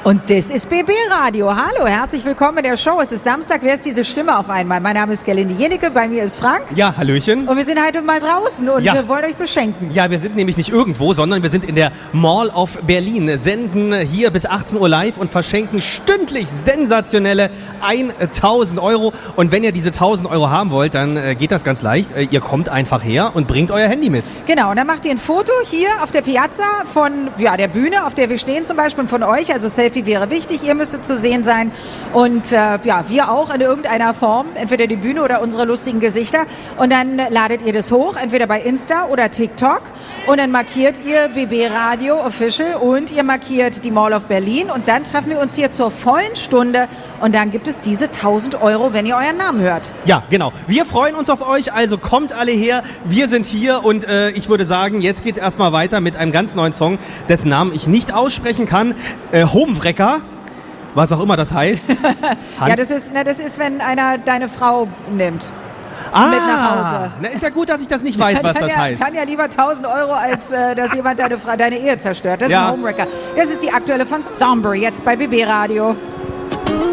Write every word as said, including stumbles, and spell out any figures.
Und das ist B B Radio. Hallo, herzlich willkommen in der Show. Es ist Samstag. Wer ist diese Stimme auf einmal? Mein Name ist Gerlinde Jenecke, bei mir ist Frank. Ja, hallöchen. Und wir sind heute mal draußen und Ja. wir wollen euch beschenken. Ja, wir sind nämlich nicht irgendwo, sondern wir sind in der Mall of Berlin, senden hier bis achtzehn Uhr live und verschenken stündlich sensationelle tausend Euro. Und wenn ihr diese tausend Euro haben wollt, dann äh, geht das ganz leicht. Äh, ihr kommt einfach her und bringt euer Handy mit. Genau, und dann macht ihr ein Foto hier auf der Piazza von ja, der Bühne, auf der wir stehen zum Beispiel, und von euch. Also Selfie wäre wichtig, ihr müsstet zu sehen sein. Und äh, ja, wir auch in irgendeiner Form, entweder die Bühne oder unsere lustigen Gesichter. Und dann ladet ihr das hoch, entweder bei Insta oder TikTok. Und dann markiert ihr B B Radio Official und ihr markiert die Mall of Berlin. Und dann treffen wir uns hier zur vollen Stunde. Und dann gibt es diese tausend Euro, wenn ihr euren Namen hört. Ja, genau. Wir freuen uns auf euch, also kommt alle her. Wir sind hier und äh, ich würde sagen, jetzt geht's erstmal weiter mit einem ganz neuen Song, dessen Namen ich nicht aussprechen kann. Äh, Homewrecker, was auch immer das heißt. Ja, das ist, na, das ist, wenn einer deine Frau nimmt. Ah, mit nach Hause. Na, ist ja gut, dass ich das nicht weiß, was Kann das ja, heißt. Kann ja lieber tausend Euro, als äh, dass jemand deine, Fra- deine Ehe zerstört. Das Ja. ist ein Homewrecker. Das ist die aktuelle von Somber, jetzt bei B B Radio.